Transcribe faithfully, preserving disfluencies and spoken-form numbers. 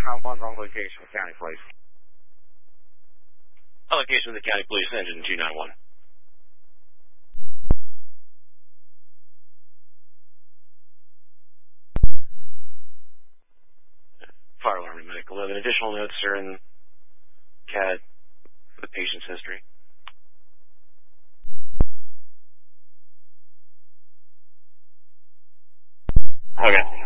How long on location with County Police? On location with the County Police, engine two nine one. Fire alarm and medical. eleven additional notes are in C A D for the patient's history. Okay.